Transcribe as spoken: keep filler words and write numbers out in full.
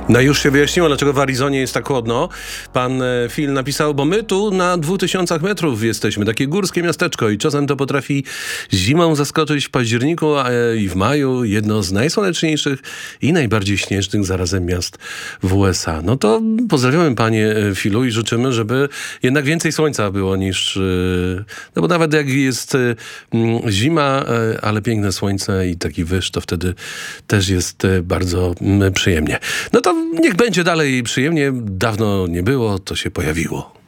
No już się wyjaśniło, dlaczego w Arizonie jest tak chłodno. Pan e, Phil napisał, bo my tu na dwóch tysiącach metrów jesteśmy, takie górskie miasteczko i czasem to potrafi zimą zaskoczyć w październiku e, i w maju. Jedno z najsłoneczniejszych i najbardziej śnieżnych zarazem miast w U S A. No to pozdrawiamy panie Philu i życzymy, żeby jednak więcej słońca było niż... E, no bo nawet jak jest e, zima, e, ale piękne słońce i taki wyż, to wtedy też jest e, bardzo m, przyjemnie. No to niech będzie dalej przyjemnie. Dawno nie było, to się pojawiło.